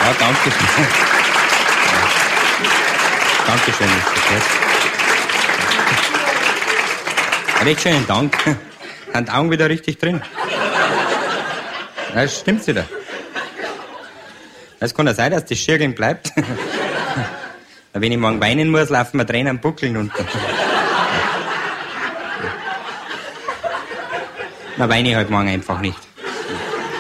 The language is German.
Ja, danke schön. Dankeschön, recht schönen Dank. Sind die Augen wieder richtig drin? Ja, stimmt's wieder. Es kann ja sein, dass das Schirgeln bleibt. Wenn ich morgen weinen muss, laufen mir Tränen buckeln runter. Na, weine ich halt morgen einfach nicht.